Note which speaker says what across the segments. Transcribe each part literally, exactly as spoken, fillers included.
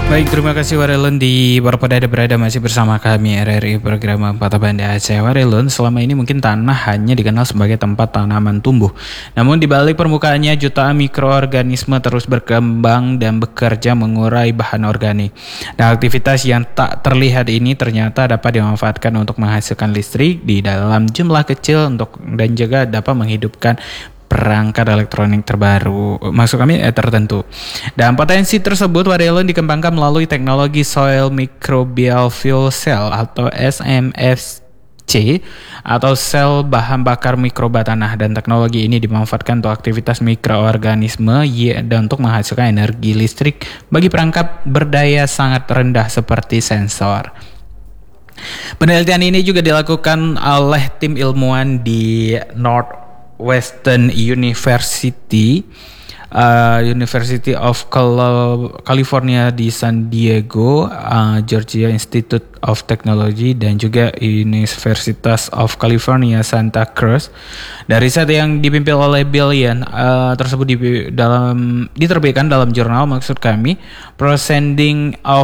Speaker 1: Baik, terima kasih Warelun di Berpeda Berada masih bersama kami R R I program Patah Banda Aceh. Warelun, selama ini mungkin tanah hanya dikenal sebagai tempat tanaman tumbuh. Namun di balik permukaannya jutaan mikroorganisme terus berkembang dan bekerja mengurai bahan organik. Dan aktivitas yang tak terlihat ini ternyata dapat dimanfaatkan untuk menghasilkan listrik di dalam jumlah kecil untuk dan juga dapat menghidupkan perangkat elektronik terbaru, maksud kami eh, tertentu. Dan potensi tersebut Warelun dikembangkan melalui teknologi Soil Microbial Fuel Cell atau S M F C atau sel bahan bakar mikroba tanah, dan teknologi ini dimanfaatkan untuk aktivitas mikroorganisme ya, dan untuk menghasilkan energi listrik bagi perangkat berdaya sangat rendah seperti sensor. Penelitian ini juga dilakukan oleh tim ilmuwan di North Western University, uh, University of California di San Diego, uh, Georgia Institute of Technology, dan juga Universitas of California Santa Cruz. Dari riset yang dipimpin oleh Bill Yan uh, tersebut di, dalam diterbitkan dalam jurnal, maksud kami, Proceedings of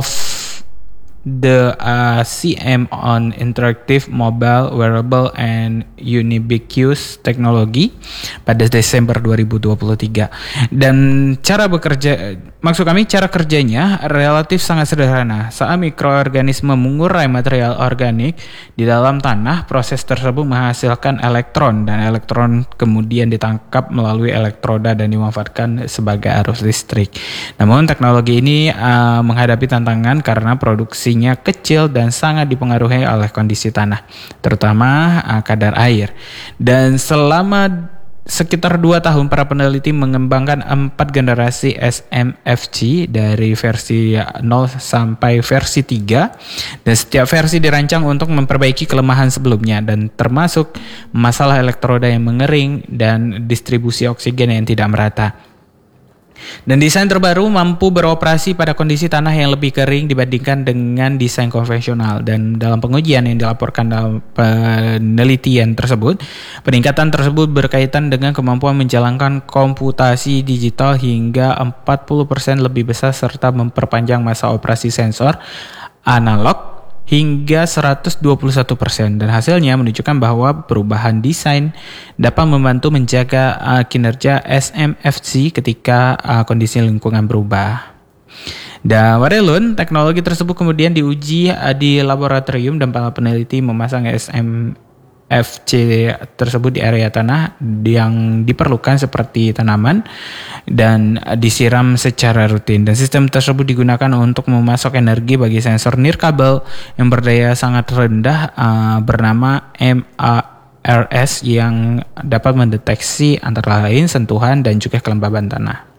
Speaker 1: the uh, C M on Interactive Mobile Wearable and Ubiquitous Technology pada Desember dua ribu dua puluh tiga. Dan cara bekerja, maksud kami cara kerjanya relatif sangat sederhana. Saat mikroorganisme mengurai material organik di dalam tanah, proses tersebut menghasilkan elektron, dan elektron kemudian ditangkap melalui elektroda dan dimanfaatkan sebagai arus listrik. Namun teknologi ini uh, menghadapi tantangan karena produksi kecil dan sangat dipengaruhi oleh kondisi tanah, terutama uh, kadar air. Dan selama sekitar dua tahun para peneliti mengembangkan empat generasi S M F C dari versi nol sampai versi tiga, dan setiap versi dirancang untuk memperbaiki kelemahan sebelumnya, dan termasuk masalah elektroda yang mengering dan distribusi oksigen yang tidak merata. Dan desain terbaru mampu beroperasi pada kondisi tanah yang lebih kering dibandingkan dengan desain konvensional. Dan dalam pengujian yang dilaporkan dalam penelitian tersebut, peningkatan tersebut berkaitan dengan kemampuan menjalankan komputasi digital hingga empat puluh persen lebih besar, serta memperpanjang masa operasi sensor analog hingga seratus dua puluh satu persen, dan hasilnya menunjukkan bahwa perubahan desain dapat membantu menjaga uh, kinerja S M F C ketika uh, kondisi lingkungan berubah. Dan Warelun, teknologi tersebut kemudian diuji uh, di laboratorium, dan para peneliti memasang S M F C tersebut di area tanah yang diperlukan seperti tanaman dan disiram secara rutin. Dan sistem tersebut digunakan untuk memasok energi bagi sensor nirkabel yang berdaya sangat rendah uh, bernama M A R S yang dapat mendeteksi antara lain sentuhan dan juga kelembaban tanah.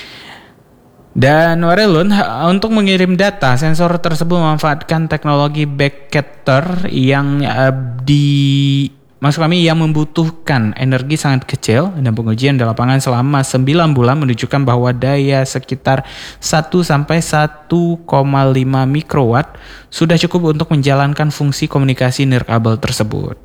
Speaker 1: Dan Warelun, untuk mengirim data, sensor tersebut memanfaatkan teknologi backcater yang uh, di maksud kami yang membutuhkan energi sangat kecil, dan pengujian di lapangan selama sembilan bulan menunjukkan bahwa daya sekitar satu sampai satu koma lima mikrowatt sudah cukup untuk menjalankan fungsi komunikasi nirkabel tersebut.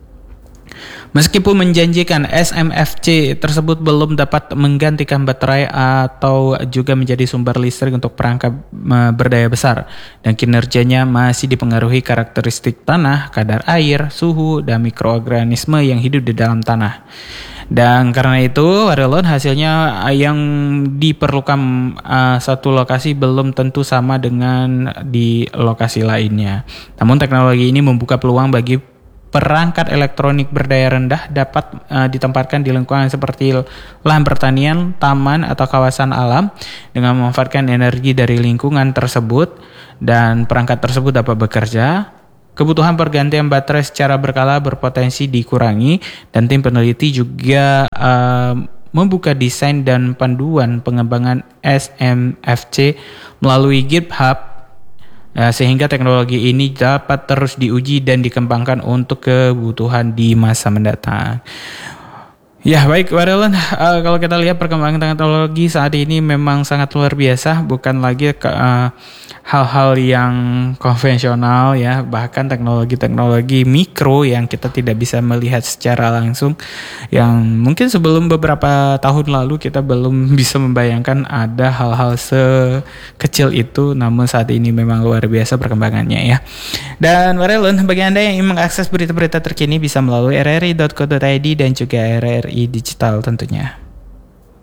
Speaker 1: Meskipun menjanjikan, S M F C tersebut belum dapat menggantikan baterai atau juga menjadi sumber listrik untuk perangkat berdaya besar, dan kinerjanya masih dipengaruhi karakteristik tanah, kadar air, suhu, dan mikroorganisme yang hidup di dalam tanah. Dan karena itu, Warelun, hasilnya yang diperlukan uh, satu lokasi belum tentu sama dengan di lokasi lainnya. Namun teknologi ini membuka peluang bagi perangkat elektronik berdaya rendah dapat uh, ditempatkan di lingkungan seperti lahan pertanian, taman, atau kawasan alam dengan memanfaatkan energi dari lingkungan tersebut, dan perangkat tersebut dapat bekerja. Kebutuhan pergantian baterai secara berkala berpotensi dikurangi, dan tim peneliti juga uh, membuka desain dan panduan pengembangan S M F C melalui GitHub, Nah, sehingga teknologi ini dapat terus diuji dan dikembangkan untuk kebutuhan di masa mendatang. Ya baik Warelen, uh, kalau kita lihat perkembangan teknologi saat ini memang sangat luar biasa, bukan lagi ke, uh, hal-hal yang konvensional ya, bahkan teknologi-teknologi mikro yang kita tidak bisa melihat secara langsung, yang mungkin sebelum beberapa tahun lalu kita belum bisa membayangkan ada hal-hal sekecil itu, namun saat ini memang luar biasa perkembangannya ya. Dan Warelen, bagi Anda yang ingin mengakses berita-berita terkini bisa melalui r r i dot co dot i d dan juga R R I Digital tentunya.